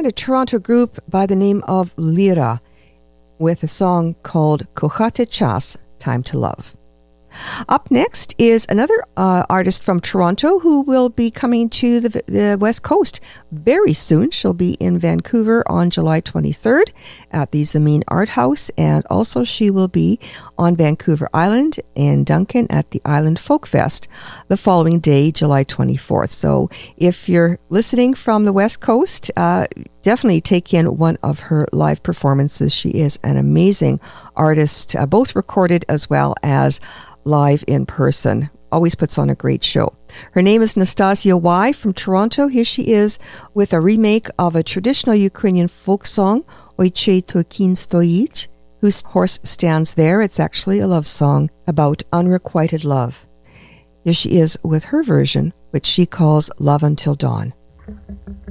and a Toronto group by the name of Lira with a song called Kochate Czas, Time to Love. Up next is another artist from Toronto who will be coming to the West Coast very soon. She'll be in Vancouver on July 23rd at the Zameen Art House, and also she will be on Vancouver Island in Duncan at the Island Folk Fest the following day, July 24th. So if you're listening from the West Coast, definitely take in one of her live performances. She is an amazing artist, both recorded as well as live in person. Always puts on a great show. Her name is Nastasia Y from Toronto. Here she is with a remake of a traditional Ukrainian folk song, Ojcze to kin stoїть, whose horse stands there. It's actually a love song about unrequited love. Here she is with her version, which she calls Love Until Dawn.